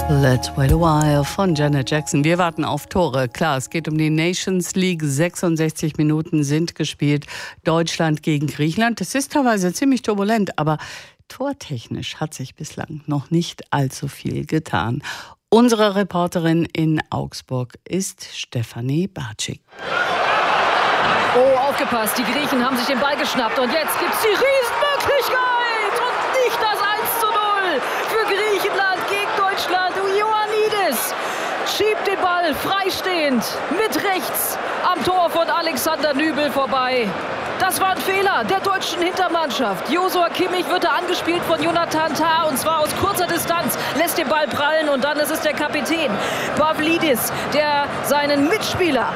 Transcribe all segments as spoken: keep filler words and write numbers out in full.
Let's Wait a While von Janet Jackson. Wir warten auf Tore. Klar, es geht um die Nations League. sechsundsechzig Minuten sind gespielt. Deutschland gegen Griechenland. Das ist teilweise ziemlich turbulent, aber tortechnisch hat sich bislang noch nicht allzu viel getan. Unsere Reporterin in Augsburg ist Stefanie Bartschik. Oh, aufgepasst, die Griechen haben sich den Ball geschnappt und jetzt gibt's die Riesenmöglichkeit und nicht das eins zu null für Griechenland gegen Deutschland. Ioannidis schiebt den Ball freistehend mit rechts am Tor von Alexander Nübel vorbei. Das war ein Fehler der deutschen Hintermannschaft. Joshua Kimmich wird da angespielt von Jonathan Tah und zwar aus kurzer Distanz, lässt den Ball prallen und dann ist es der Kapitän Pavlidis, der seinen Mitspieler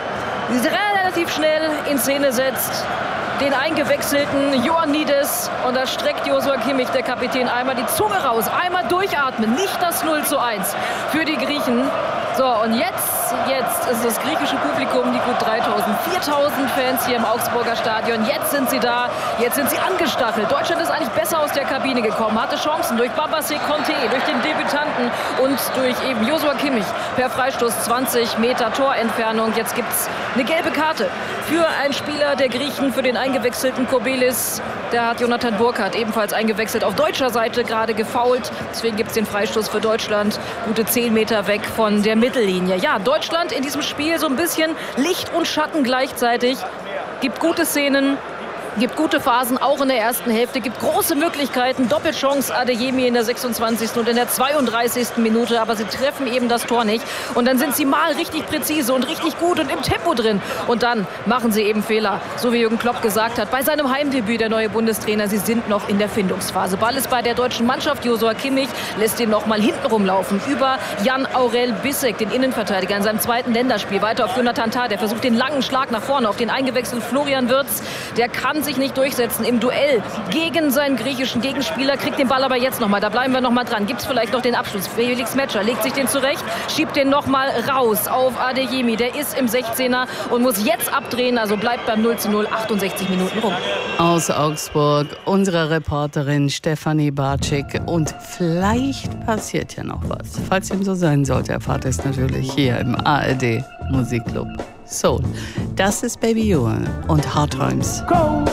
relativ schnell in Szene setzt. Den eingewechselten Ioannidis und da streckt Joshua Kimmich, der Kapitän, einmal die Zunge raus, einmal durchatmen, nicht das null zu eins für die Griechen. So, und jetzt, jetzt ist das griechische Publikum, die gut dreitausend, viertausend Fans hier im Augsburger Stadion. Jetzt sind sie da, jetzt sind sie angestachelt. Deutschland ist eigentlich besser aus der Kabine gekommen, hatte Chancen durch Babasé Conté, durch den Debütanten und durch eben Joshua Kimmich per Freistoß zwanzig Meter Torentfernung. Jetzt gibt es eine gelbe Karte für einen Spieler der Griechen, für den eingewechselten Kobelis. Der hat Jonathan Burkhardt ebenfalls eingewechselt, auf deutscher Seite gerade gefoult. Deswegen gibt es den Freistoß für Deutschland, gute zehn Meter weg von der Mittellinie. Ja, Deutschland in diesem Spiel so ein bisschen Licht und Schatten gleichzeitig. Gibt gute Szenen, gibt gute Phasen, auch in der ersten Hälfte, gibt große Möglichkeiten, Doppelchance Adeyemi in der sechsundzwanzigsten und in der zweiunddreißigsten Minute, aber sie treffen eben das Tor nicht und dann sind sie mal richtig präzise und richtig gut und im Tempo drin und dann machen sie eben Fehler, so wie Jürgen Klopp gesagt hat, bei seinem Heimdebüt, der neue Bundestrainer, sie sind noch in der Findungsphase. Ball ist bei der deutschen Mannschaft, Joshua Kimmich lässt den noch mal hinten rumlaufen, über Jan Aurel Bissek, den Innenverteidiger in seinem zweiten Länderspiel, weiter auf Jonathan Tah, der versucht den langen Schlag nach vorne auf den eingewechselten Florian Wirtz, der kann sich nicht durchsetzen im Duell gegen seinen griechischen Gegenspieler, kriegt den Ball aber jetzt nochmal, da bleiben wir nochmal dran, gibt es vielleicht noch den Abschluss, Felix Metscher legt sich den zurecht, schiebt den nochmal raus auf Adeyemi, der ist im sechzehner und muss jetzt abdrehen, also bleibt beim null zu null, achtundsechzig Minuten rum. Aus Augsburg unsere Reporterin Stefanie Bartschik und vielleicht passiert ja noch was. Falls dem so sein sollte, erfahrt ihr es natürlich hier im A R D Musikclub Soul. Das ist Baby Joel und Hard Times. Go!